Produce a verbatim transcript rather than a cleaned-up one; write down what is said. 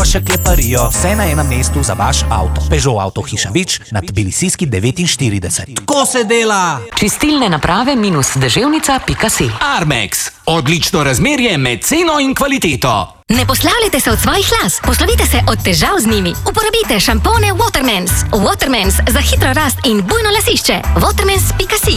naše kleparijo, vse na enem mestu za vaš avto. Peugeot Auto Hiša Vič na Tbilisijski devetinštirideset. Tako se dela! Čistilne naprave minus deževnica pika si. Armex. Odlično razmerje med ceno in kvaliteto. Ne poslavljajte se od svojih las, poslovite se od težav z njimi. Uporabite šampone Watermans. Watermans za hitro rast in bujno lasišče. Watermans pika si.